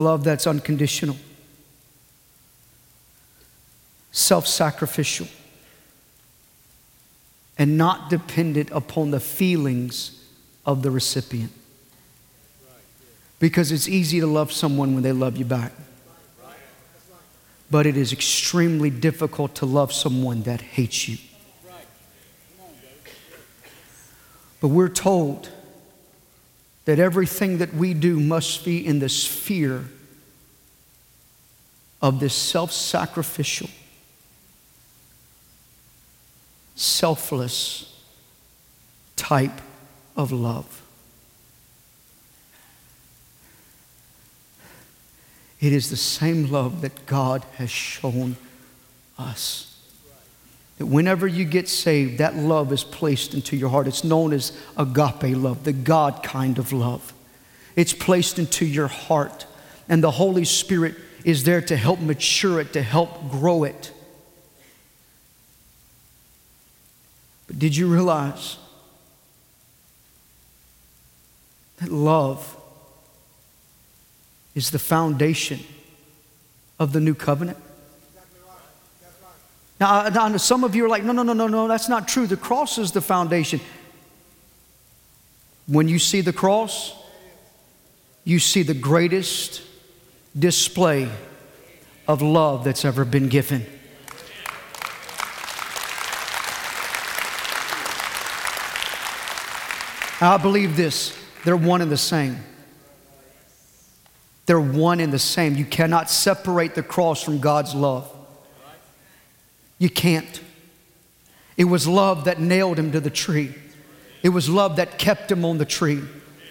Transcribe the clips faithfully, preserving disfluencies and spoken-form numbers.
Love that's unconditional, self-sacrificial, and not dependent upon the feelings of the recipient. Because it's easy to love someone when they love you back. But it is extremely difficult to love someone that hates you. But we're told that everything that we do must be in the sphere of this self-sacrificial, selfless type of love. It is the same love that God has shown us. That whenever you get saved, that love is placed into your heart. It's known as agape love, the God kind of love. It's placed into your heart, and the Holy Spirit is there to help mature it, to help grow it. But did you realize that love is the foundation of the new covenant? Now, now, some of you are like, no, no, no, no, no, that's not true. The cross is the foundation. When you see the cross, you see the greatest display of love that's ever been given. I believe this, they're one and the same. They're one and the same. You cannot separate the cross from God's love. You can't. It was love that nailed him to the tree. It was love that kept him on the tree.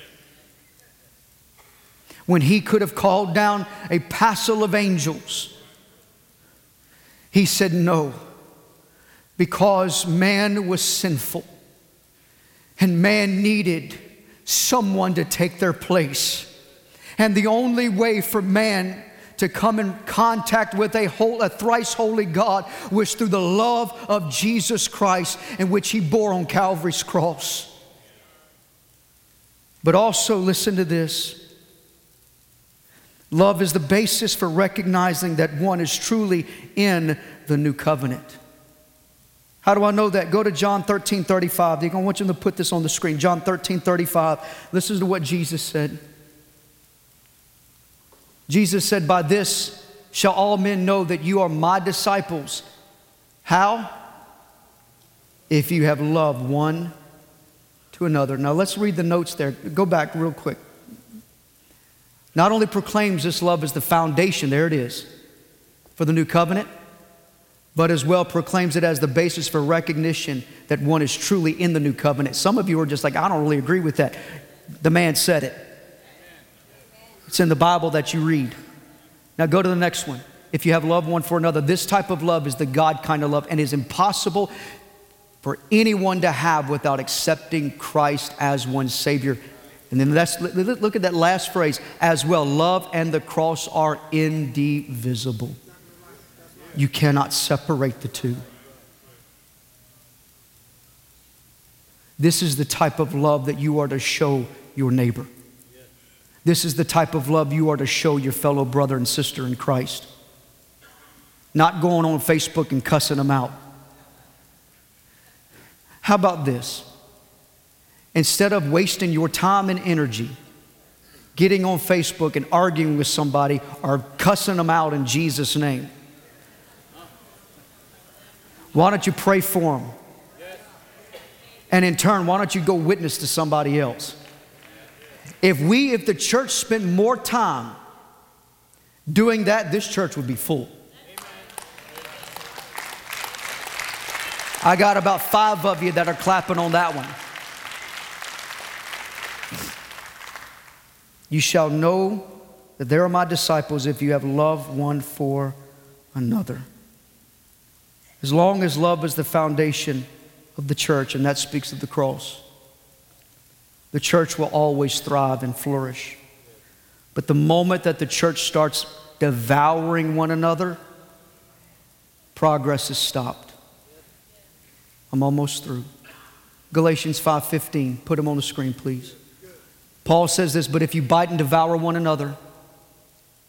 When he could have called down a passel of angels, he said no, because man was sinful and man needed someone to take their place. And the only way for man to come in contact with a whole, a thrice holy God was through the love of Jesus Christ, in which he bore on Calvary's cross. But also, listen to this. Love is the basis for recognizing that one is truly in the new covenant. How do I know that? Go to John thirteen thirty-five. I want you to put this on the screen. John thirteen thirty-five. Listen to what Jesus said. Jesus said, "By this shall all men know that you are my disciples." How? If you have loved one to another. Now let's read the notes there. Go back real quick. Not only proclaims this love as the foundation, there it is, for the new covenant, but as well proclaims it as the basis for recognition that one is truly in the new covenant. Some of you are just like, I don't really agree with that. The man said it. It's in the Bible that you read. Now go to the next one. If you have love one for another, this type of love is the God kind of love, and is impossible for anyone to have without accepting Christ as one's Savior. And then let's look at that last phrase as well. Love and the cross are indivisible. You cannot separate the two. This is the type of love that you are to show your neighbor. This is the type of love you are to show your fellow brother and sister in Christ. Not going on Facebook and cussing them out. How about this? Instead of wasting your time and energy getting on Facebook and arguing with somebody or cussing them out in Jesus' name, why don't you pray for them? And in turn, why don't you go witness to somebody else? If we, if the church spent more time doing that, this church would be full. I got about five of you that are clapping on that one. You shall know that they are my disciples if you have love one for another. As long as love is the foundation of the church, and that speaks of the cross, the church will always thrive and flourish. But the moment that the church starts devouring one another, progress is stopped. I'm almost through. Galatians five fifteen, put them on the screen, please. Paul says this, but if you bite and devour one another,